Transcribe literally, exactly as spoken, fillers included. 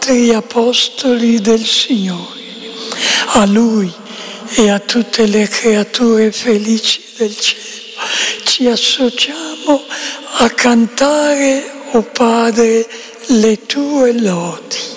Altri apostoli del Signore. A Lui e a tutte le creature felici del cielo ci associamo a cantare, o Padre, le Tue lodi.